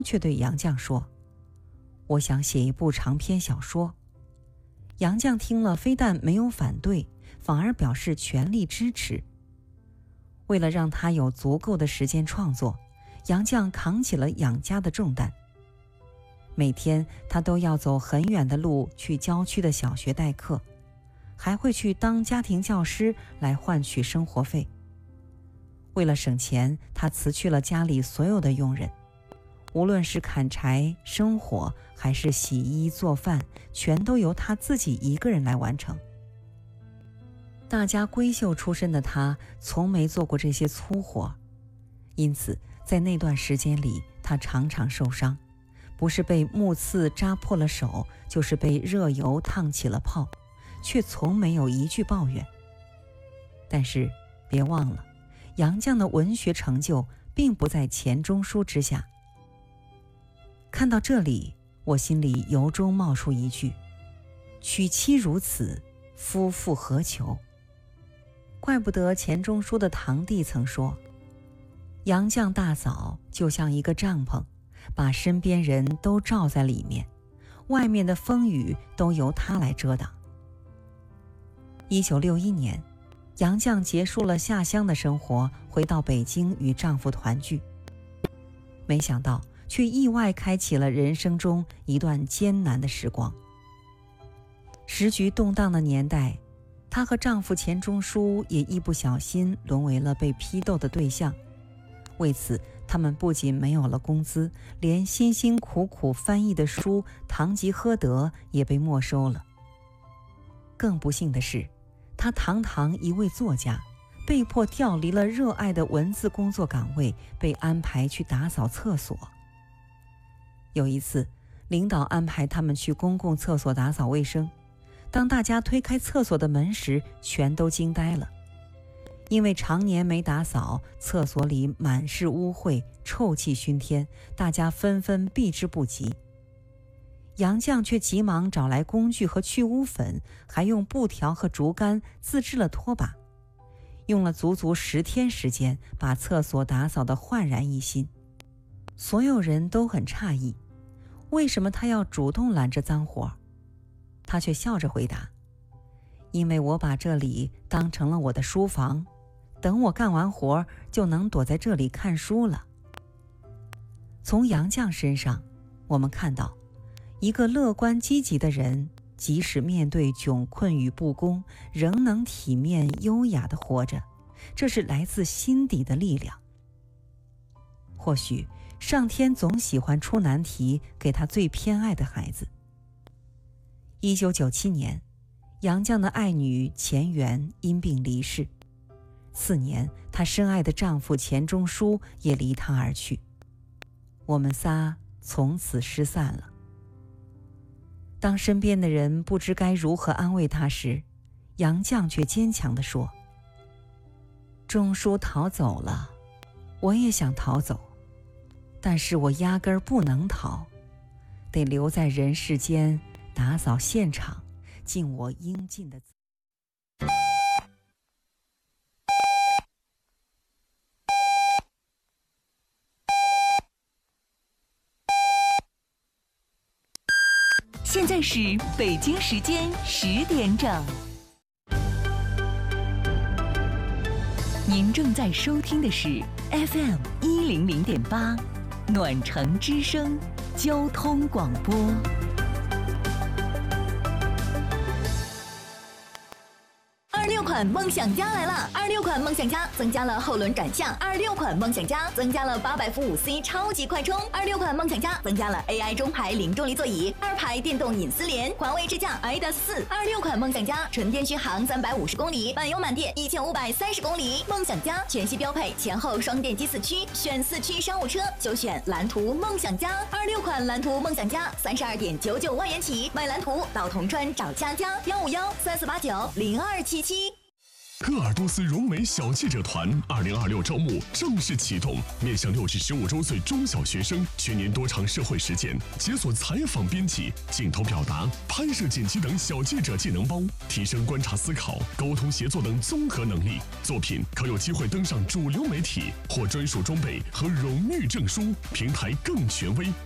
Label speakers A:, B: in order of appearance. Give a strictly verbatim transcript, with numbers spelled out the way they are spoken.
A: 却对杨绛说：“我想写一部长篇小说。”杨绛听了，非但没有反对，反而表示全力支持。为了让他有足够的时间创作，杨绛扛起了养家的重担。每天他都要走很远的路去郊区的小学代课，还会去当家庭教师来换取生活费。为了省钱，他辞去了家里所有的佣人，无论是砍柴、生火，还是洗衣做饭，全都由他自己一个人来完成。大家闺秀出身的他，从没做过这些粗活，因此在那段时间里，他常常受伤，不是被木刺扎破了手，就是被热油烫起了泡，却从没有一句抱怨。但是别忘了，杨绛的文学成就并不在钱钟书之下。看到这里，我心里由衷冒出一句：娶妻如此，夫复何求？怪不得钱钟书的堂弟曾说，杨绛大嫂就像一个帐篷，把身边人都罩在里面，外面的风雨都由她来遮挡。一九六一年，杨绛结束了下乡的生活，回到北京与丈夫团聚。没想到却意外开启了人生中一段艰难的时光。时局动荡的年代，她和丈夫钱钟书也一不小心沦为了被批斗的对象。为此，他们不仅没有了工资，连辛辛苦苦翻译的书《堂吉诃德》也被没收了。更不幸的是，她堂堂一位作家，被迫调离了热爱的文字工作岗位，被安排去打扫厕所。有一次，领导安排他们去公共厕所打扫卫生，当大家推开厕所的门时，全都惊呆了。因为常年没打扫，厕所里满是污秽，臭气熏天，大家纷纷避之不及。杨绛却急忙找来工具和去污粉，还用布条和竹竿自制了拖把，用了足足十天时间，把厕所打扫得焕然一新。所有人都很诧异，为什么他要主动揽着脏活？他却笑着回答：因为我把这里当成了我的书房，等我干完活就能躲在这里看书了。从杨绛身上，我们看到一个乐观积极的人，即使面对窘困与不公，仍能体面优雅地活着，这是来自心底的力量。或许上天总喜欢出难题给他最偏爱的孩子。一九九七年，杨绛的爱女钱媛因病离世。次年，她深爱的丈夫钱钟书也离她而去。我们仨从此失散了。当身边的人不知该如何安慰她时，杨绛却坚强地说：钟书逃走了，我也想逃走，但是我压根儿不能逃，得留在人世间打扫现场，尽我应尽的。
B: 现在是北京时间十点整，您正在收听的是 F M 一零零点八暖城之声交通广播。二六款梦想家来了！二六款梦想家增加了后轮转向，二六款梦想家增加了八百伏五 C 超级快充，二六款梦想家增加了 A I 中排零重力座椅，二排电动隐私联，环卫支架 I D A 四。二六款梦想家纯电续航三百五十公里，满油满电一千五百三十公里。梦想家全系标配前后双电机四驱，选四驱商务车就选蓝图梦想家。二六款蓝图梦想家三十二点九九万元起，买蓝图到铜川找佳佳幺五幺三四八九零二七七。
C: 鄂尔多斯融美小记者团二零二六招募正式启动，面向六至十五周岁中小学生，全年多场社会实践，解锁采访编辑、镜头表达、拍摄剪辑等小记者技能包，提升观察思考、沟通协作等综合能力。作品可有机会登上主流媒体，获专属装备和荣誉证书，平台更权威。